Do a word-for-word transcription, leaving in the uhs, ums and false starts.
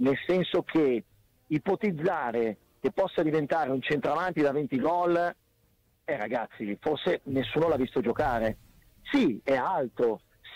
nel senso che ipotizzare che possa diventare un centravanti da venti gol, eh ragazzi, forse nessuno l'ha visto giocare. Sì, è alto,